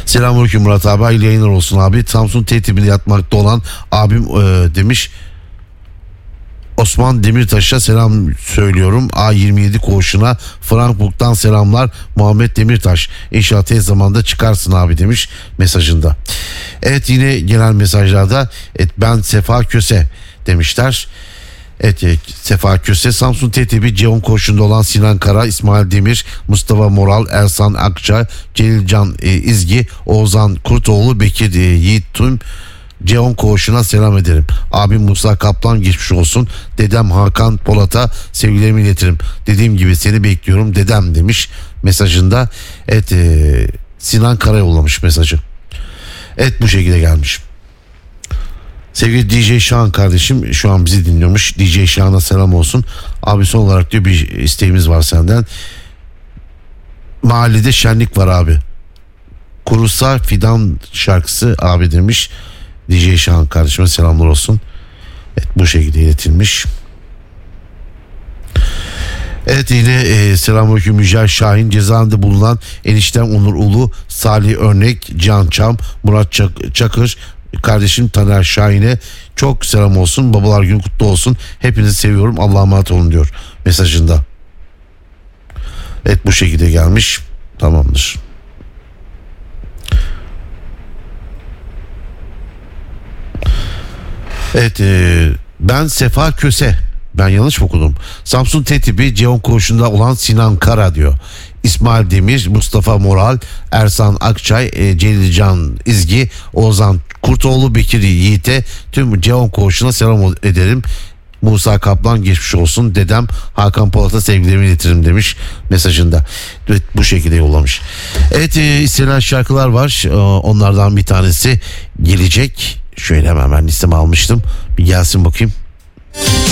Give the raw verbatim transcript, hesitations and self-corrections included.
Selamünaleyküm Murat abi, hayırlı yayınlar olsun abi. Samsun T tipinde yatmakta olan abim e, demiş. Osman Demirtaş'a selam söylüyorum. A yirmi yedi koğuşuna Frankfurt'tan selamlar Muhammed Demirtaş. İnşallah tez zamanda çıkarsın abi demiş mesajında. Evet, yine gelen mesajlarda et, ben Sefa Köse demişler. Evet, Sefa Köse. Samsun T T B Ceon koğuşunda olan Sinan Kara, İsmail Demir, Mustafa Moral, Ersan Akça, Celilcan e, İzgi, Oğuzhan Kurtoğlu, Bekir e, Yiğit Tüm Ceon koğuşuna selam ederim. Abim Musa Kaplan geçmiş olsun. Dedem Hakan Polat'a sevgilerimi iletirim. Dediğim gibi seni bekliyorum dedem demiş mesajında. Evet, e, Sinan Kara yollamış mesajı. Evet, bu şekilde gelmiş. Sevgili D J Şahan kardeşim şu an bizi dinliyormuş. D J Şahan'a selam olsun. Abi son olarak diyor bir isteğimiz var senden. Mahallede şenlik var abi. Kurusa Fidan şarkısı abi demiş. D J Şahan kardeşime selamlar olsun. Evet, bu şekilde iletilmiş. Evet, yine e, selamünaleyküm Mücahit Şahin. Cezaevinde bulunan eniştem Onur Ulu, Salih Örnek, Can Çam, Murat Çak- Çakır, kardeşim Taner Şahin'e çok selam olsun. Babalar günü kutlu olsun. Hepinizi seviyorum. Allah'a emanet olun diyor mesajında. Evet, bu şekilde gelmiş. Tamamdır. Evet, e, ben Sefa Köse. Ben yanlış mı okudum? Samsun T tipi Ceon koğuşunda olan Sinan Kara diyor. İsmail Demir, Mustafa Moral, Ersan Akçay, e, Celilcan İzgi, Oğuzhan Kurtoğlu, Bekir Yiğit'e tüm Ceon koğuşuna selam ederim. Musa Kaplan geçmiş olsun. Dedem Hakan Polat'a sevgilerimi iletirim demiş mesajında. Evet, bu şekilde yollamış. Evet, e, istenen şarkılar var. E, onlardan bir tanesi gelecek. Şöyle hemen ben listeme almıştım. Bir gelsin bakayım.